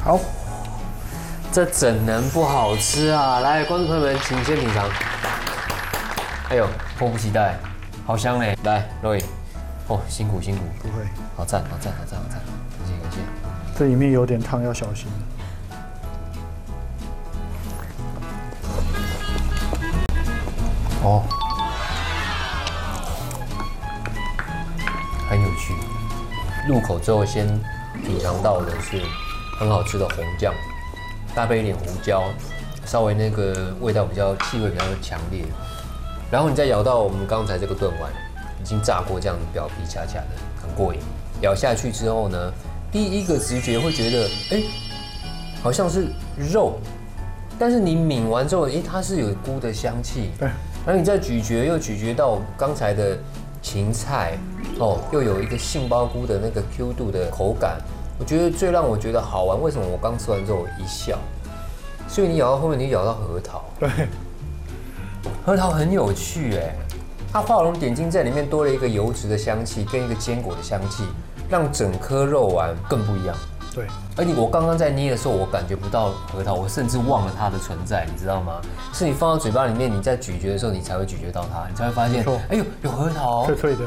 好， 这怎能不好吃啊？来，观众朋友们，请先品尝。哎呦，迫不及待，好香嘞！来，肉颖，哦，辛苦辛苦， 不会， 好赞好赞好赞好赞，感谢感谢。 这里面有点汤，要小心。 哦，很有趣。入口之后先品尝到的是很好吃的红酱，搭配一点胡椒，稍微那个味道气味比较强烈。然后你再咬到我们刚才这个炖丸，已经炸过，这样表皮恰恰的，很过瘾。咬下去之后呢，第一个直觉会觉得，哎，好像是肉，但是你抿完之后，哎，它是有菇的香气。 对。 然后你再咀嚼，又咀嚼到刚才的芹菜，哦，又有一个杏鲍菇的那个 Q 度的口感。我觉得最让我觉得好玩，为什么我刚吃完之后我一笑？所以你咬到后面，你咬到核桃。 对。 核桃很有趣哎，它画龙点睛在里面多了一个油脂的香气跟一个坚果的香气，让整颗肉丸更不一样。 对， 而且我刚刚在捏的时候，我感觉不到核桃，我甚至忘了它的存在，你知道吗？是你放到嘴巴里面，你在咀嚼的时候，你才会咀嚼到它，你才会发现，哎呦，有核桃， 脆脆的。